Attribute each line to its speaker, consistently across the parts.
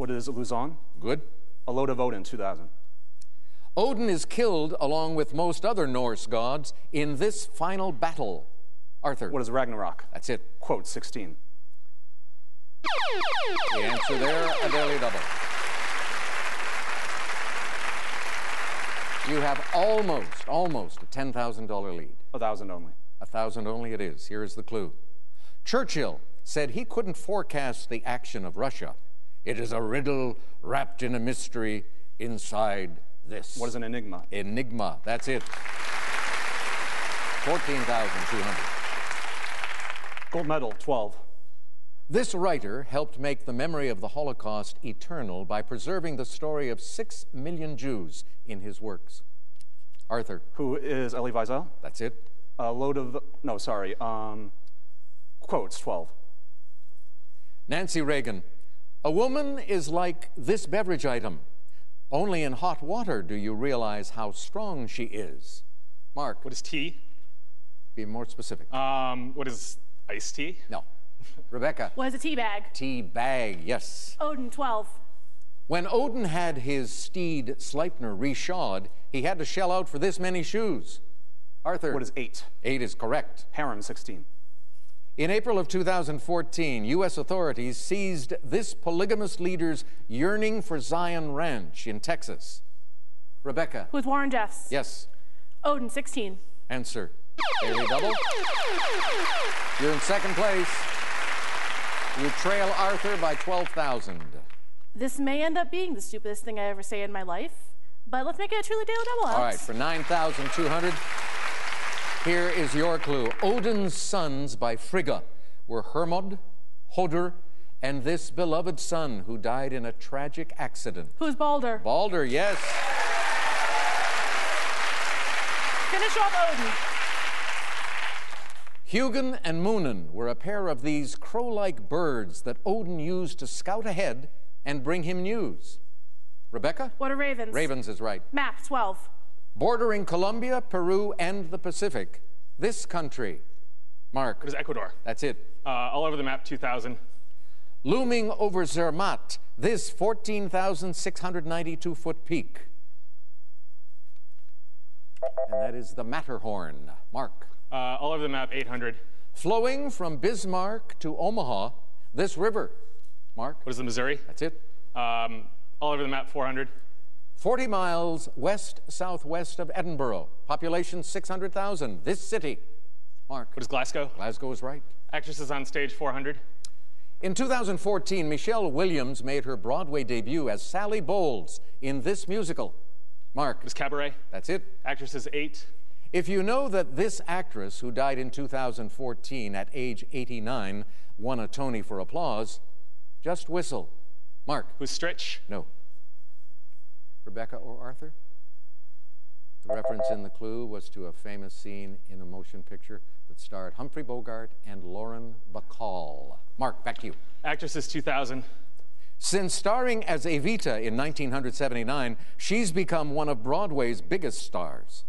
Speaker 1: What is Luzon?
Speaker 2: Good.
Speaker 1: A load of Odin, 2000.
Speaker 2: Odin is killed along with most other Norse gods in this final battle. Arthur.
Speaker 1: What is Ragnarok?
Speaker 2: That's it.
Speaker 1: Quote, 16.
Speaker 2: The answer there, a daily double. You have almost a $10,000 lead.
Speaker 1: 1,000 only.
Speaker 2: 1,000 only it is. Here is the clue. Churchill said he couldn't forecast the action of Russia. It is a riddle wrapped in a mystery inside this.
Speaker 1: What is an enigma?
Speaker 2: Enigma. That's it. 14,200.
Speaker 1: Gold medal, 12.
Speaker 2: This writer helped make the memory of the Holocaust eternal by preserving the story of 6 million Jews in his works. Arthur.
Speaker 1: Who is Elie Wiesel?
Speaker 2: That's it.
Speaker 1: A load of, no, sorry, quotes, 12.
Speaker 2: Nancy Reagan. A woman is like this beverage item. Only in hot water do you realize how strong she is. Mark.
Speaker 3: What is tea?
Speaker 2: Be more specific.
Speaker 3: What is iced tea?
Speaker 2: No. Rebecca.
Speaker 4: What is a tea bag?
Speaker 2: Tea bag, yes.
Speaker 4: Odin, 12.
Speaker 2: When Odin had his steed Sleipnir reshod, he had to shell out for this many shoes. Arthur.
Speaker 1: What is 8?
Speaker 2: 8 is correct.
Speaker 1: Harem, 16.
Speaker 2: In April of 2014, U.S. authorities seized this polygamous leader's yearning for Zion Ranch in Texas. Rebecca.
Speaker 4: Who is Warren Jeffs?
Speaker 2: Yes.
Speaker 4: Odin, 16.
Speaker 2: Answer. Daily double. You're in second place. You trail Arthur by 12,000.
Speaker 4: This may end up being the stupidest thing I ever say in my life, but let's make it a truly daily double.
Speaker 2: All right, for 9,200, here is your clue. Odin's sons by Frigga were Hermod, Hodur, and this beloved son who died in a tragic accident.
Speaker 4: Who's Balder?
Speaker 2: Balder, yes.
Speaker 4: Finish off Odin.
Speaker 2: Hugin and Munin were a pair of these crow-like birds that Odin used to scout ahead and bring him news. Rebecca?
Speaker 4: What are ravens?
Speaker 2: Ravens is right.
Speaker 4: Map, 12.
Speaker 2: Bordering Colombia, Peru, and the Pacific, this country. Mark.
Speaker 3: What is Ecuador?
Speaker 2: That's it.
Speaker 3: All over the map, 2000.
Speaker 2: Looming over Zermatt, this 14,692-foot peak. And that is the Matterhorn. Mark.
Speaker 3: All over the map, 800.
Speaker 2: Flowing from Bismarck to Omaha, this river. Mark.
Speaker 3: What is the Missouri?
Speaker 2: That's it.
Speaker 3: All over the map, 400.
Speaker 2: 40 miles west-southwest of Edinburgh. Population 600,000. This city. Mark.
Speaker 3: What is Glasgow?
Speaker 2: Glasgow is right.
Speaker 3: Actresses on stage, 400.
Speaker 2: In 2014, Michelle Williams made her Broadway debut as Sally Bowles in this musical. Mark.
Speaker 3: What is Cabaret?
Speaker 2: That's it.
Speaker 3: Actresses, 8.
Speaker 2: If you know that this actress, who died in 2014 at age 89, won a Tony for applause, just whistle. Mark.
Speaker 3: Who's Stritch?
Speaker 2: No. Rebecca or Arthur? The reference in the clue was to a famous scene in a motion picture that starred Humphrey Bogart and Lauren Bacall. Mark, back to you.
Speaker 3: Actresses, 2000.
Speaker 2: Since starring as Evita in 1979, she's become one of Broadway's biggest stars.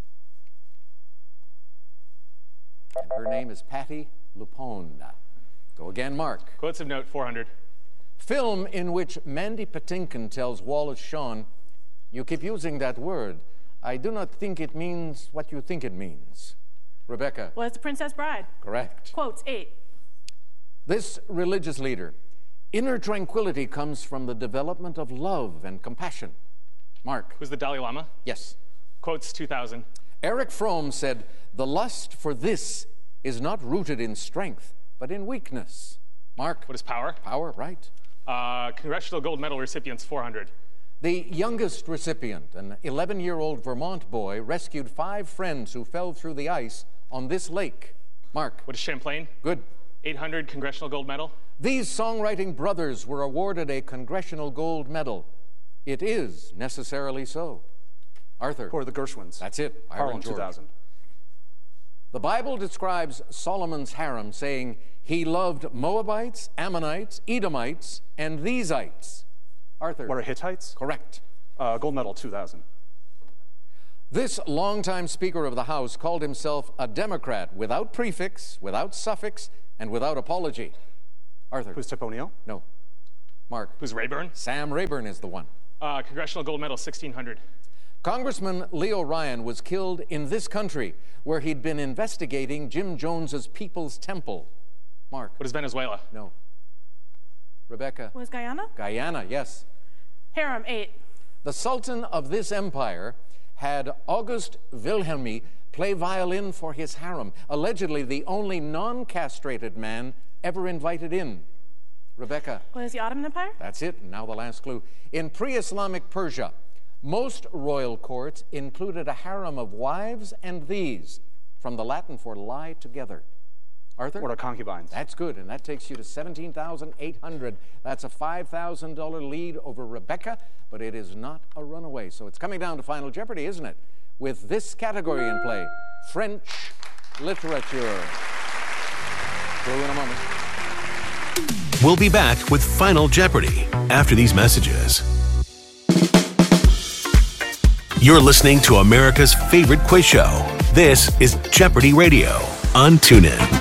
Speaker 2: And her name is Patti LuPone. Go again, Mark.
Speaker 3: Quotes of note, 400.
Speaker 2: Film in which Mandy Patinkin tells Wallace Shawn, "You keep using that word. I do not think it means what you think it means." Rebecca.
Speaker 4: What is the Princess Bride?
Speaker 2: Correct.
Speaker 4: Quotes, 8.
Speaker 2: This religious leader, inner tranquility comes from the development of love and compassion. Mark.
Speaker 3: Who's the Dalai Lama?
Speaker 2: Yes.
Speaker 3: Quotes, 2000.
Speaker 2: Eric Fromm said, "The lust for this is not rooted in strength, but in weakness." Mark.
Speaker 3: What is power?
Speaker 2: Power, right.
Speaker 3: Congressional Gold Medal recipients, 400.
Speaker 2: The youngest recipient, an 11-year-old Vermont boy, rescued 5 friends who fell through the ice on this lake. Mark.
Speaker 3: What is Champlain?
Speaker 2: Good.
Speaker 3: 800 Congressional Gold Medal.
Speaker 2: These songwriting brothers were awarded a Congressional Gold Medal. It is necessarily so. Arthur.
Speaker 1: Who are the Gershwins?
Speaker 2: That's it.
Speaker 1: Harlem,
Speaker 2: George.
Speaker 1: 2000.
Speaker 2: The Bible describes Solomon's harem saying he loved Moabites, Ammonites, Edomites, and Theseites. Arthur.
Speaker 1: What are Hittites?
Speaker 2: Correct.
Speaker 1: Gold medal, 2000.
Speaker 2: This longtime Speaker of the House called himself a Democrat without prefix, without suffix, and without apology. Arthur.
Speaker 1: Who's Tip O'Neill?
Speaker 2: No. Mark.
Speaker 3: Who's Rayburn?
Speaker 2: Sam Rayburn is the one.
Speaker 3: Congressional Gold Medal, 1600.
Speaker 2: Congressman Leo Ryan was killed in this country where he'd been investigating Jim Jones's People's Temple. Mark.
Speaker 3: What is Venezuela?
Speaker 2: No. Rebecca.
Speaker 4: Was Guyana?
Speaker 2: Guyana, yes.
Speaker 4: Harem, 8.
Speaker 2: The Sultan of this empire had August Wilhelmi play violin for his harem, allegedly the only non-castrated man ever invited in. Rebecca.
Speaker 4: Was the Ottoman Empire?
Speaker 2: That's it. Now the last clue. In pre-Islamic Persia, most royal courts included a harem of wives and these, from the Latin for lie together. Arthur?
Speaker 1: What are concubines?
Speaker 2: That's good, and that takes you to $17,800. That's a $5,000 lead over Rebecca, but it is not a runaway. So it's coming down to Final Jeopardy, isn't it? With this category in play, French literature. Clue in a moment.
Speaker 5: We'll be back with Final Jeopardy after these messages. You're listening to America's favorite quiz show. This is Jeopardy Radio on TuneIn.